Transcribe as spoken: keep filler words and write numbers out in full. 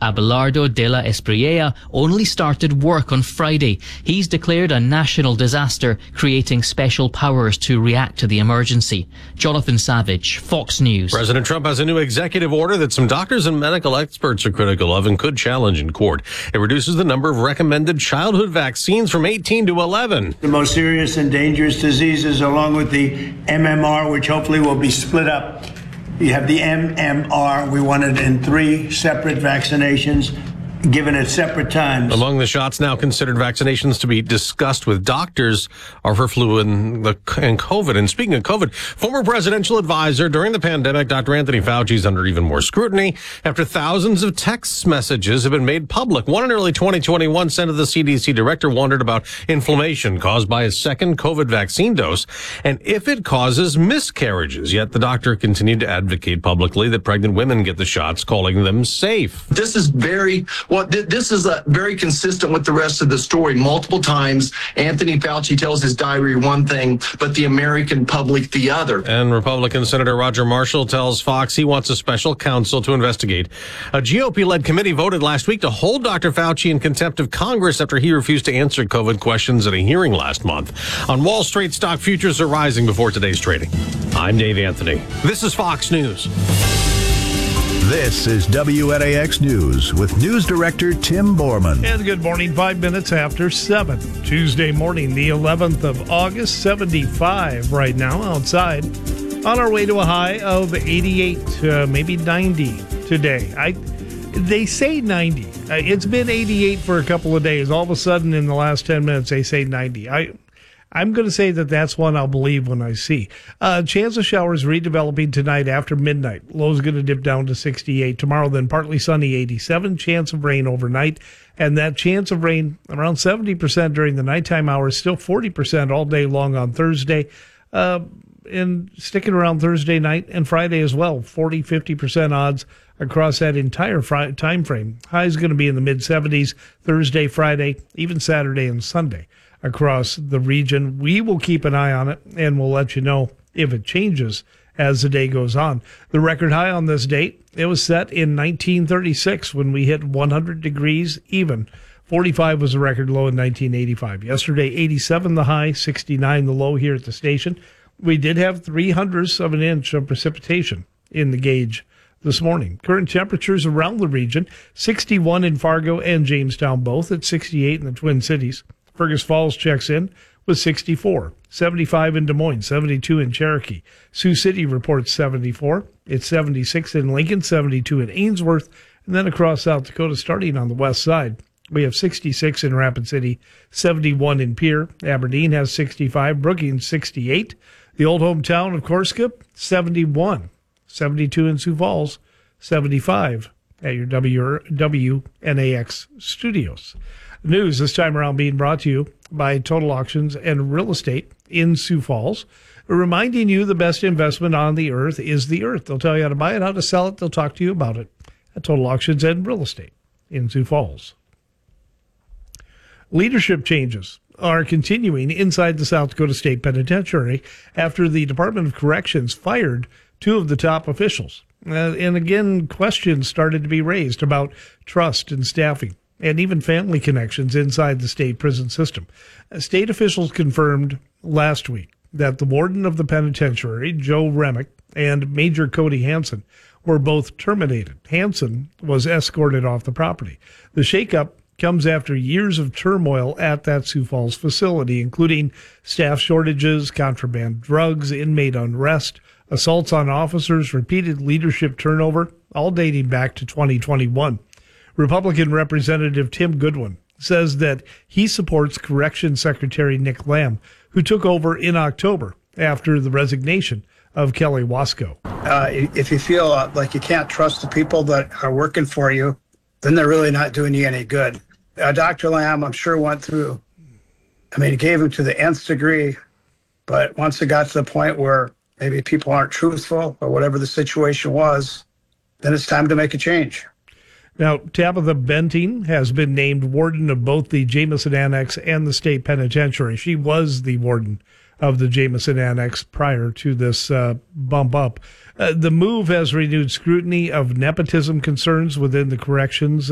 Abelardo de la Espriella only started work on Friday. He's declared a national disaster, creating special powers to react to the emergency. Jonathan Savage, Fox News. President Trump has a new executive order that some doctors and medical experts are critical of and could challenge in court. It reduces the number of recommended childhood vaccines from eighteen to eleven. The most serious and dangerous diseases, along with the M M R, which hopefully will be split up. You have the M M R. We want it in three separate vaccinations, given at separate times. Among the shots now considered vaccinations to be discussed with doctors are for flu and, the, and COVID. And speaking of COVID, former presidential advisor during the pandemic, Doctor Anthony Fauci, is under even more scrutiny after thousands of text messages have been made public. One in early twenty twenty-one sent to the C D C director wondered about inflammation caused by a second COVID vaccine dose and if it causes miscarriages. Yet the doctor continued to advocate publicly that pregnant women get the shots, calling them safe. This is very... Well, th- this is uh, very consistent with the rest of the story. Multiple times, Anthony Fauci tells his diary one thing, but the American public the other. And Republican Senator Roger Marshall tells Fox he wants a special counsel to investigate. A G O P-led committee voted last week to hold Doctor Fauci in contempt of Congress after he refused to answer COVID questions at a hearing last month. On Wall Street, stock futures are rising before today's trading. I'm Dave Anthony. This is Fox News. This is W N A X News with News Director Tim Borman. And good morning, five minutes after seven. Tuesday morning, the eleventh of August, seventy-five right now outside. On our way to a high of eighty-eight, uh, maybe ninety today. I, they say ninety. Uh, it's been eighty-eight for a couple of days. All of a sudden, in the last ten minutes, they say ninety. I... I'm going to say that that's one I'll believe when I see. Uh, chance of showers redeveloping tonight after midnight. Low's going to dip down to sixty-eight. Tomorrow, then partly sunny, eighty-seven. Chance of rain overnight. And that chance of rain around seventy percent during the nighttime hours, still forty percent all day long on Thursday. Uh, and sticking around Thursday night and Friday as well, forty, fifty percent odds across that entire fri- time frame. High is going to be in the mid-seventies Thursday, Friday, even Saturday and Sunday across the region. We will keep an eye on it, and we'll let you know if it changes as the day goes on. The record high on this date, it was set in nineteen thirty-six when we hit one hundred degrees even. forty-five was the record low in nineteen eighty-five. Yesterday, eighty-seven the high, sixty-nine the low here at the station. We did have three hundredths of an inch of precipitation in the gauge this morning. Current temperatures around the region, sixty-one in Fargo and Jamestown both, at sixty-eight in the Twin Cities. Fergus Falls checks in with sixty-four, seventy-five in Des Moines, seventy-two in Cherokee. Sioux City reports seventy-four. It's seventy-six in Lincoln, seventy-two in Ainsworth. And then across South Dakota, starting on the west side, we have sixty-six in Rapid City, seventy-one in Pierre. Aberdeen has sixty-five, Brookings sixty-eight. The old hometown of Corsica, seventy-one. seventy-two in Sioux Falls, seventy-five at your W N A X studios. News this time around being brought to you by Total Auctions and Real Estate in Sioux Falls, reminding you the best investment on the earth is the earth. They'll tell you how to buy it, how to sell it. They'll talk to you about it at Total Auctions and Real Estate in Sioux Falls. Leadership changes are continuing inside the South Dakota State Penitentiary after the Department of Corrections fired two of the top officials. Uh, and again, questions started to be raised about trust and staffing, and even family connections inside the state prison system. State officials confirmed last week that the warden of the penitentiary, Joe Remick, and Major Cody Hansen were both terminated. Hansen was escorted off the property. The shakeup comes after years of turmoil at that Sioux Falls facility, including staff shortages, contraband drugs, inmate unrest, assaults on officers, repeated leadership turnover, all dating back to twenty twenty-one. Republican Representative Tim Goodwin says that he supports Corrections Secretary Nick Lamb, who took over in October after the resignation of Kelly Wasco. Uh, if you feel like you can't trust the people that are working for you, then they're really not doing you any good. Uh, Doctor Lamb, I'm sure, went through, I mean, he gave him to the nth degree, but once it got to the point where maybe people aren't truthful or whatever the situation was, then it's time to make a change. Now, Tabitha Benting has been named warden of both the Jameson Annex and the state penitentiary. She was the warden of the Jameson Annex prior to this uh, bump up. Uh, the move has renewed scrutiny of nepotism concerns within the corrections